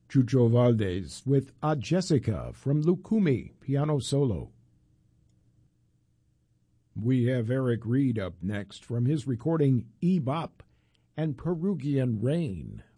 Chucho Valdez with A Jessica from Lukumi, piano solo. We have Eric Reed up next from his recording E-Bop and Perugian Rain.